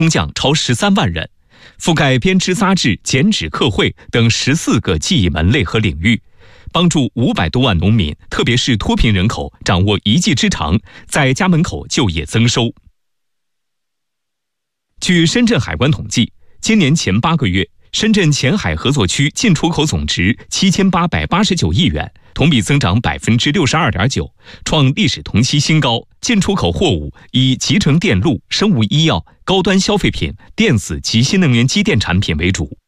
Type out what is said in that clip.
工匠超13万人，覆盖编织扎制、剪纸刻绘等14个技艺门类和领域，帮助500多万农民，特别是脱贫人口掌握一技之长，在家门口就业增收。据深圳海关统计，今年前8个月，深圳前海合作区进出口总值7889亿元，同比增长62.9%，创历史同期新高。进出口货物以集成电路、生物医药、高端消费品、电子及新能源机电产品为主。